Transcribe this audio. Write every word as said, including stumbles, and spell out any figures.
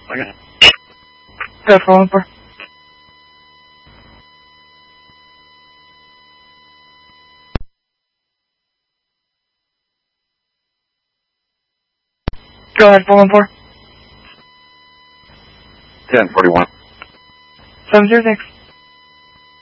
Okay. Go ahead, four one four. Go ahead, four one four. ten forty-one. seven zero six.